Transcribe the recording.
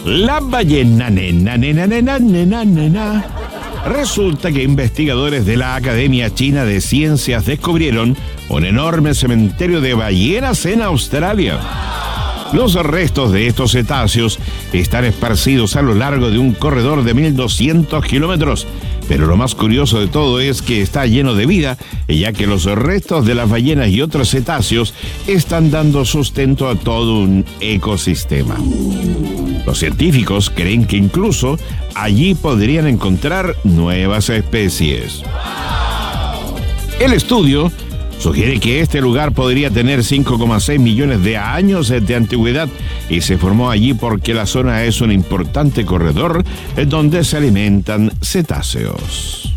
La ballena nena. Resulta que investigadores de la Academia China de Ciencias descubrieron un enorme cementerio de ballenas en Australia. Los restos de estos cetáceos están esparcidos a lo largo de un corredor de 1.200 kilómetros. Pero lo más curioso de todo es que está lleno de vida, ya que los restos de las ballenas y otros cetáceos están dando sustento a todo un ecosistema. Los científicos creen que incluso allí podrían encontrar nuevas especies. El estudio sugiere que este lugar podría tener 5,6 millones de años de antigüedad y se formó allí porque la zona es un importante corredor donde se alimentan cetáceos.